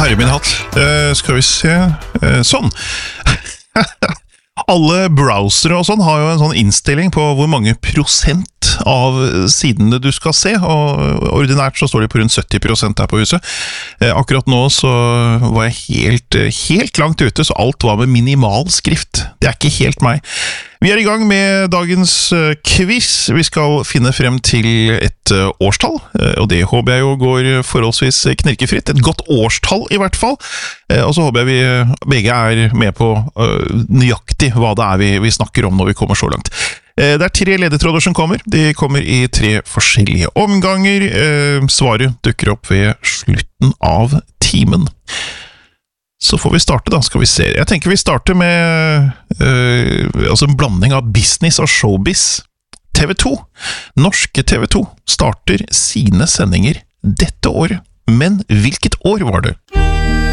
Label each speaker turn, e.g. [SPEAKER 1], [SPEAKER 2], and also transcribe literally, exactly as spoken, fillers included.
[SPEAKER 1] herre min hatt. Uh, skal vi se. Uh, sånn. Alle browsere og sånn har jo en sånn innstilling på hvor mange prosent av sidene du skal se, og ordinært så står det på rundt sytti prosent her på huset. Uh, akkurat nå så var jeg helt, helt langt ute, så alt var med minimal skrift. Det er ikke helt meg. Vi er i gang med dagens quiz. Vi skal finne frem til et årstall, og det håper jeg jo går forholdsvis knirkefritt. Et godt årstall i hvert fall. Og så håper jeg vi begge er med på nøyaktig hva det er vi, vi snakker om når vi kommer så langt. Det er tre ledetråder som kommer. De kommer i tre forskjellige omganger. Svaret dukker opp ved slutten av timen. Så får vi starte da, skal vi se. Jeg tenker vi starter med øh, altså en blanding av business og showbiz. T V to, norske T V to, starter sine sendinger dette året. Men hvilket år var det?